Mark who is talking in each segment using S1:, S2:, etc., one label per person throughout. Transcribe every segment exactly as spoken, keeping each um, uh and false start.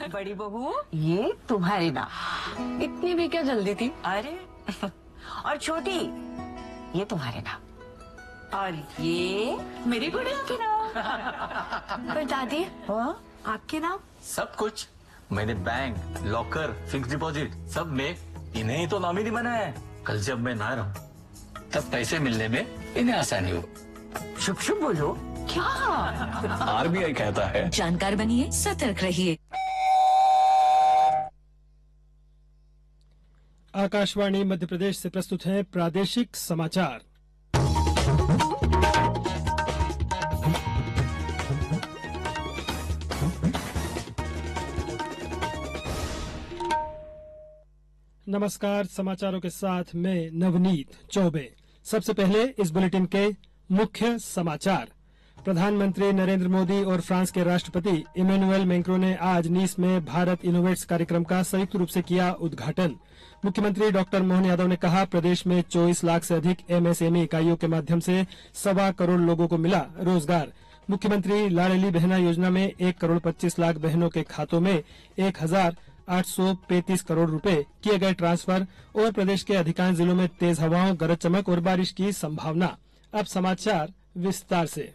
S1: बड़ी बहू,
S2: ये तुम्हारे नाम।
S1: इतनी भी क्या जल्दी थी?
S2: अरे और छोटी, ये तुम्हारे नाम। और ये मेरी गुड़िया के नाम।
S1: पर दादी,
S2: हाँ?
S1: आपके नाम?
S3: सब कुछ मैंने बैंक, लॉकर, फिक्स डिपॉजिट सब में इन्हें ही तो नॉमिनी बनाया है। कल जब मैं ना रहूं तब पैसे मिलने में इन्हें आसानी हो।
S2: शुभ शुभ बोलो।
S1: क्या?
S3: आरबीआई कहता है
S4: जानकार बनिए, सतर्क रहिए।
S5: आकाशवाणी मध्य प्रदेश से प्रस्तुत है प्रादेशिक समाचार। नमस्कार, समाचारों के साथ मैं नवनीत चौबे। सबसे पहले इस बुलेटिन के मुख्य समाचार। प्रधानमंत्री नरेंद्र मोदी और फ्रांस के राष्ट्रपति इमैनुअल मैक्रों ने आज नीस में भारत इनोवेट्स कार्यक्रम का संयुक्त रूप से किया उद्घाटन। मुख्यमंत्री डॉक्टर मोहन यादव ने कहा, प्रदेश में चौबीस लाख से अधिक एमएसएमई इकाइयों के माध्यम से सवा करोड़ लोगों को मिला रोजगार। मुख्यमंत्री लाडली बहना योजना में एक करोड़ पच्चीस लाख बहनों के खातों में एक हजार आठ सौ पैंतीस करोड़ रुपए किए गए ट्रांसफर। और प्रदेश के अधिकांश जिलों में तेज हवाओं, गरज चमक और बारिश की संभावना। अब समाचार विस्तार से।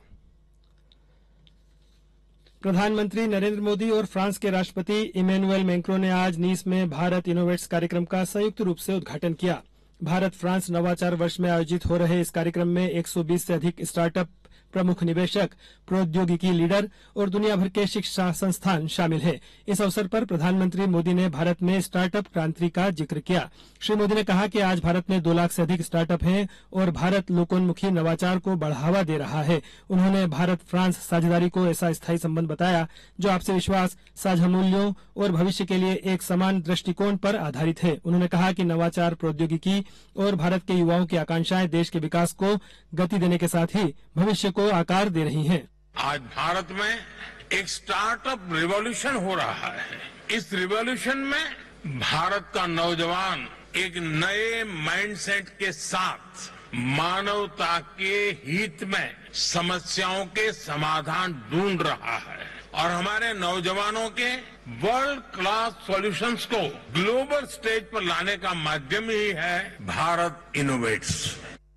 S5: प्रधानमंत्री नरेंद्र मोदी और फ्रांस के राष्ट्रपति इमैनुअल मैक्रों ने आज नीस में भारत इनोवेट्स कार्यक्रम का संयुक्त रूप से उद्घाटन किया। भारत फ्रांस नवाचार वर्ष में आयोजित हो रहे इस कार्यक्रम में एक सौ बीस से अधिक स्टार्टअप, प्रमुख निवेशक, प्रौद्योगिकी लीडर और दुनिया भर के शिक्षा संस्थान शामिल हैं। इस अवसर पर प्रधानमंत्री मोदी ने भारत में स्टार्टअप क्रांति का जिक्र किया। श्री मोदी ने कहा कि आज भारत में दो लाख से अधिक स्टार्टअप हैं और भारत लोकोन्मुखी नवाचार को बढ़ावा दे रहा है। उन्होंने भारत फ्रांस साझेदारी को ऐसा स्थायी संबंध बताया जो आपसी विश्वास, साझा मूल्यों और भविष्य के लिए एक समान दृष्टिकोण पर आधारित है। उन्होंने कहा कि नवाचार, प्रौद्योगिकी और भारत के युवाओं की आकांक्षाएं देश के विकास को गति देने के साथ ही भविष्य को आकार दे रही हैं।
S6: आज भारत में एक स्टार्टअप रिवॉल्यूशन हो रहा है। इस रिवॉल्यूशन में भारत का नौजवान एक नए माइंडसेट के साथ मानवता के हित में समस्याओं के समाधान ढूंढ रहा है और हमारे नौजवानों के वर्ल्ड क्लास सॉल्यूशंस को ग्लोबल स्टेज पर लाने का माध्यम ही है भारत इनोवेट्स।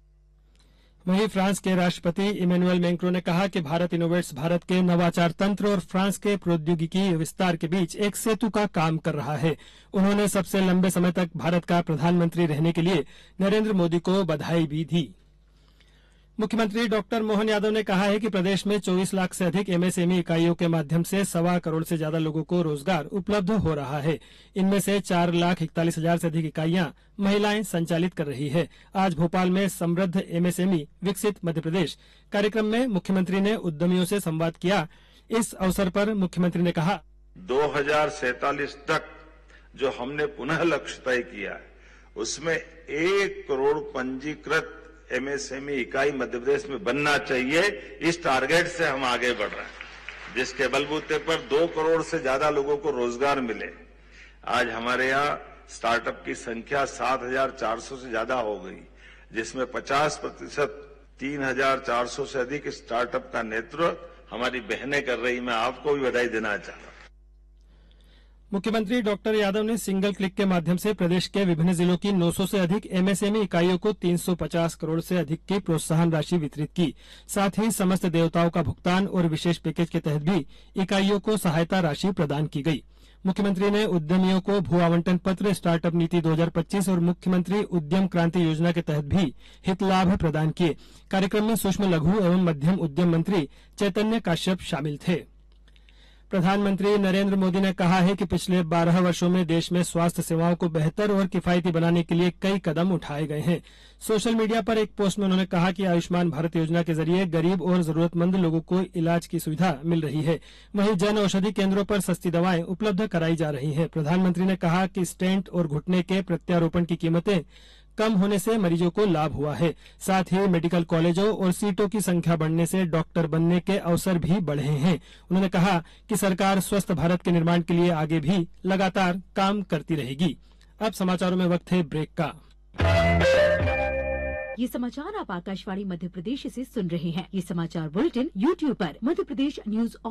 S5: वहीं फ्रांस के राष्ट्रपति इमैनुअल मैक्रों ने कहा कि भारत इनोवेट्स भारत के नवाचार तंत्र और फ्रांस के प्रौद्योगिकी विस्तार के बीच एक सेतु का काम कर रहा है। उन्होंने सबसे लंबे समय तक भारत का प्रधानमंत्री रहने के लिए नरेंद्र मोदी को बधाई भी दी। मुख्यमंत्री डॉक्टर मोहन यादव ने कहा है कि प्रदेश में चौबीस लाख से अधिक एमएसएमई इकाइयों के माध्यम से सवा करोड़ से ज्यादा लोगों को रोजगार उपलब्ध हो रहा है। इनमें से चार लाख इकतालीस हजार से अधिक इकाइयां महिलाएं संचालित कर रही है। आज भोपाल में समृद्ध एमएसएमई विकसित मध्य प्रदेश कार्यक्रम में मुख्यमंत्री ने उद्यमियों से संवाद किया। इस अवसर पर मुख्यमंत्री ने कहा,
S7: दो हजार सैतालीस तक जो हमने पुनः लक्ष्य तय किया है उसमें एक करोड़ पंजीकृत एमएसएमई इकाई मध्य प्रदेश में बनना चाहिए। इस टारगेट से हम आगे बढ़ रहे हैं जिसके बलबूते पर दो करोड़ से ज्यादा लोगों को रोजगार मिले। आज हमारे यहाँ स्टार्टअप की संख्या सात हजार चार सौ से ज्यादा हो गई, जिसमें पचास प्रतिशत तीन हजार चार सौ से अधिक स्टार्टअप का नेतृत्व हमारी बहनें कर रही। मैं आपको भी बधाई देना चाहता हूं।
S5: मुख्यमंत्री डॉक्टर यादव ने सिंगल क्लिक के माध्यम से प्रदेश के विभिन्न जिलों की नौ सौ से अधिक एमएसएमई इकाइयों को तीन सौ पचास करोड़ से अधिक की प्रोत्साहन राशि वितरित की। साथ ही समस्त देवताओं का भुगतान और विशेष पैकेज के तहत भी इकाइयों को सहायता राशि प्रदान की गई। मुख्यमंत्री ने उद्यमियों को भू आवंटन पत्र, स्टार्टअप नीति दो हजार पच्चीस और मुख्यमंत्री उद्यम क्रांति योजना के तहत भी हित लाभ प्रदान किए। कार्यक्रम में सूक्ष्म, लघु एवं मध्यम उद्यम मंत्री चैतन्य काश्यप शामिल थे। प्रधानमंत्री नरेंद्र मोदी ने कहा है कि पिछले बारह वर्षों में देश में स्वास्थ्य सेवाओं को बेहतर और किफायती बनाने के लिए कई कदम उठाए गए हैं। सोशल मीडिया पर एक पोस्ट में उन्होंने कहा कि आयुष्मान भारत योजना के जरिए गरीब और जरूरतमंद लोगों को इलाज की सुविधा मिल रही है। वहीं जन औषधि केंद्रों पर सस्ती दवाएं उपलब्ध कराई जा रही हैं। प्रधानमंत्री ने कहा कि स्टेंट और घुटने के प्रत्यारोपण की कीमतें कम होने से मरीजों को लाभ हुआ है। साथ ही मेडिकल कॉलेजों और सीटों की संख्या बढ़ने से डॉक्टर बनने के अवसर भी बढ़े हैं। उन्होंने कहा कि सरकार स्वस्थ भारत के निर्माण के लिए आगे भी लगातार काम करती रहेगी। अब समाचारों में वक्त है ब्रेक का।
S4: ये समाचार आप आकाशवाणी मध्य प्रदेश से सुन रहे हैं। ये समाचार बुलेटिन यूट्यूब पर मध्य प्रदेश न्यूज